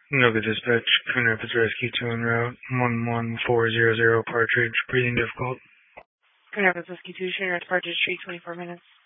Nova Dispatch, Coon Rapids Rescue 2 en route, 11400 Partridge, breathing difficult. Coon Rapids Rescue 2, Sharon Partridge Street, 24 minutes.